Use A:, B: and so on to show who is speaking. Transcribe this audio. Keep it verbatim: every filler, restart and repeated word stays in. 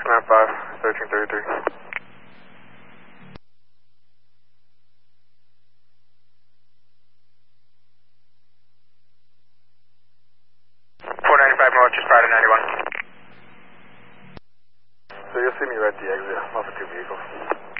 A: nine five, thirteen thirty-three. four ninety-five north, just prior to ninety-one. So you'll see me right at the exit. I'm off of two vehicles.